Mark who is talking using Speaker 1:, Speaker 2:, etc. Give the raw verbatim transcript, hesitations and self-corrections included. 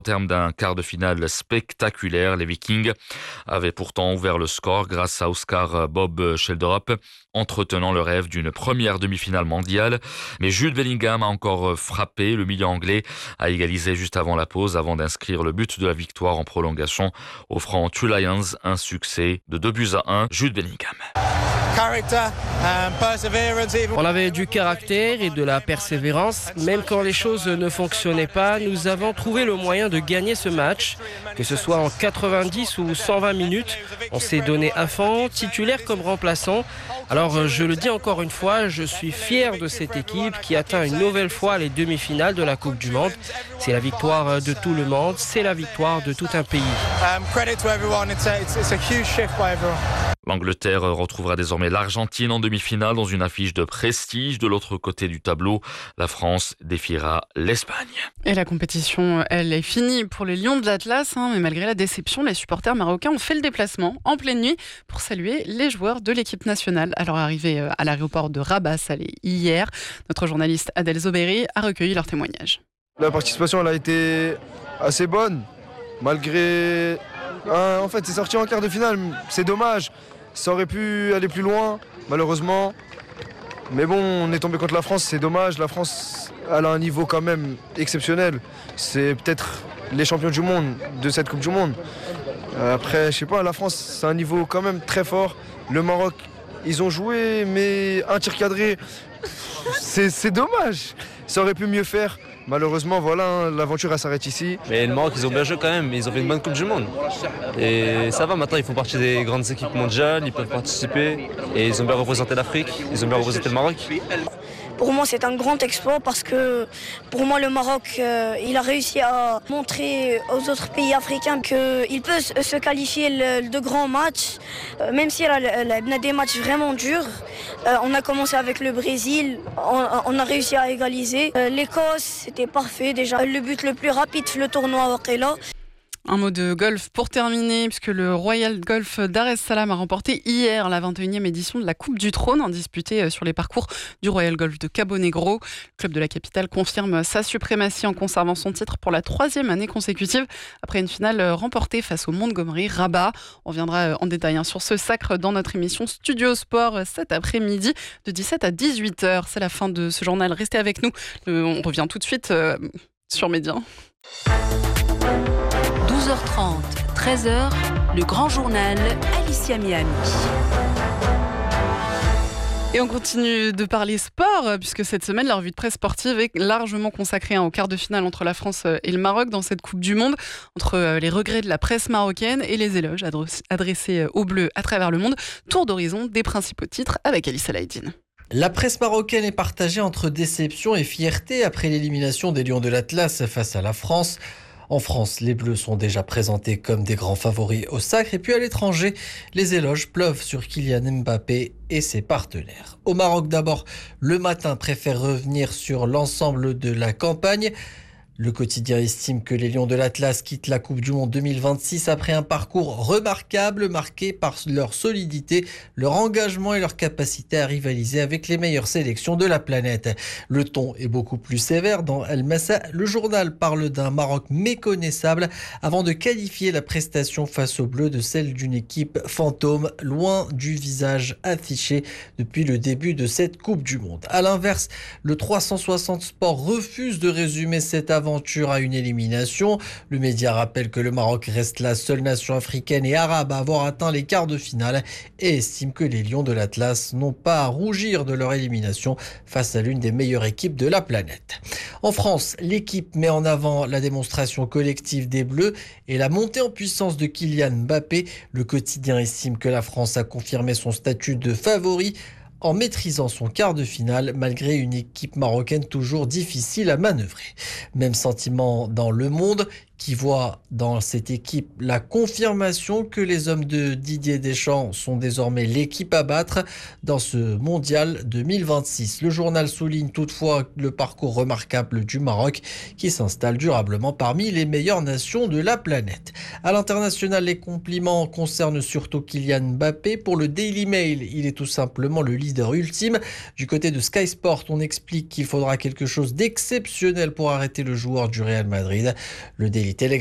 Speaker 1: Au terme d'un quart de finale spectaculaire, les Vikings avaient pourtant ouvert le score grâce à Oscar Bob Schelderup, entretenant le rêve d'une première demi-finale mondiale. Mais Jude Bellingham a encore frappé. Le milieu anglais a égalisé juste avant la pause avant d'inscrire le but de la victoire en prolongation, offrant aux Two Lions un succès de deux buts à un. Jude Bellingham.
Speaker 2: On avait du caractère et de la persévérance. Même quand les choses ne fonctionnaient pas, nous avons trouvé le moyen de gagner ce match. Que ce soit en quatre-vingt-dix ou cent vingt minutes, on s'est donné à fond, titulaire comme remplaçant. Alors je le dis encore une fois, je suis fier de cette équipe qui atteint une nouvelle fois les demi-finales de la Coupe du Monde. C'est la victoire de tout le monde, c'est la victoire de tout un pays.
Speaker 1: L'Angleterre retrouvera désormais l'Argentine en demi-finale dans une affiche de prestige. De l'autre côté du tableau, la France défiera l'Espagne.
Speaker 3: Et la compétition, elle est finie pour les Lions de l'Atlas, hein, mais malgré la déception, les supporters marocains ont fait le déplacement en pleine nuit pour saluer les joueurs de l'équipe nationale. Alors arrivé à l'aéroport de Rabat Salé hier, notre journaliste Adel Zoberi a recueilli leurs témoignages.
Speaker 4: La participation elle a été assez bonne, malgré... Euh, en fait, c'est sorti en quart de finale, c'est dommage. Ça aurait pu aller plus loin, malheureusement. Mais bon, on est tombé contre la France, c'est dommage. La France, elle a un niveau quand même exceptionnel. C'est peut-être les champions du monde de cette Coupe du Monde. Euh, après, je sais pas, la France, c'est un niveau quand même très fort. Le Maroc, ils ont joué, mais un tir cadré, c'est, c'est dommage. Ça aurait pu mieux faire. Malheureusement, voilà, hein, l'aventure elle s'arrête ici.
Speaker 5: Mais le Maroc, ils ont bien joué quand même, ils ont fait une bonne Coupe du Monde. Et ça va, maintenant ils font partie des grandes équipes mondiales, ils peuvent participer. Et ils ont bien représenté l'Afrique, ils ont bien représenté le Maroc.
Speaker 6: Pour moi, c'est un grand exploit parce que pour moi, le Maroc, euh, il a réussi à montrer aux autres pays africains qu'il peut se qualifier le, de grands matchs, euh, même s'il a, a des matchs vraiment durs. Euh, on a commencé avec le Brésil, on, on a réussi à égaliser. Euh, L'Écosse, c'était parfait déjà. Le but le plus rapide, le tournoi est là.
Speaker 3: Un mot de golf pour terminer, puisque le Royal Golf Dar es Salaam a remporté hier la vingt et unième édition de la Coupe du Trône, disputée sur les parcours du Royal Golf de Cabo Negro. Le club de la capitale confirme sa suprématie en conservant son titre pour la troisième année consécutive, après une finale remportée face au Montgomery Rabat. On viendra en détail sur ce sacre dans notre émission Studio Sport cet après-midi de dix-sept à dix-huit heures. C'est la fin de ce journal. Restez avec nous. On revient tout de suite sur Média.
Speaker 7: douze heures trente, treize heures, le grand journal Alicia Miami.
Speaker 3: Et on continue de parler sport, puisque cette semaine, la revue de presse sportive est largement consacrée hein, au quart de finale entre la France et le Maroc dans cette Coupe du Monde, entre les regrets de la presse marocaine et les éloges adressés aux Bleus à travers le monde. Tour d'horizon des principaux titres avec Alice Alaïdine.
Speaker 8: La presse marocaine est partagée entre déception et fierté après l'élimination des Lions de l'Atlas face à la France. En France, les Bleus sont déjà présentés comme des grands favoris au sacre. Et puis à l'étranger, les éloges pleuvent sur Kylian Mbappé et ses partenaires. Au Maroc d'abord, le Matin préfère revenir sur l'ensemble de la campagne. Le quotidien estime que les Lions de l'Atlas quittent la Coupe du Monde deux mille vingt-six après un parcours remarquable marqué par leur solidité, leur engagement et leur capacité à rivaliser avec les meilleures sélections de la planète. Le ton est beaucoup plus sévère dans El Massa. Le journal parle d'un Maroc méconnaissable avant de qualifier la prestation face aux Bleus de celle d'une équipe fantôme, loin du visage affiché depuis le début de cette Coupe du Monde. À l'inverse, le trois cent soixante Sport refuse de résumer cette aventure à une élimination. Le média rappelle que le Maroc reste la seule nation africaine et arabe à avoir atteint les quarts de finale et estime que les Lions de l'Atlas n'ont pas à rougir de leur élimination face à l'une des meilleures équipes de la planète. En France, l'équipe met en avant la démonstration collective des Bleus et la montée en puissance de Kylian Mbappé. Le quotidien estime que la France a confirmé son statut de favori en maîtrisant son quart de finale malgré une équipe marocaine toujours difficile à manœuvrer. Même sentiment dans Le Monde qui voit dans cette équipe la confirmation que les hommes de Didier Deschamps sont désormais l'équipe à battre dans ce mondial deux mille vingt-six. Le journal souligne toutefois le parcours remarquable du Maroc qui s'installe durablement parmi les meilleures nations de la planète. À l'international, les compliments concernent surtout Kylian Mbappé. Pour le Daily Mail, il est tout simplement le leader leader ultime. Du côté de Sky Sport, on explique qu'il faudra quelque chose d'exceptionnel pour arrêter le joueur du Real Madrid. Le Daily Telegraph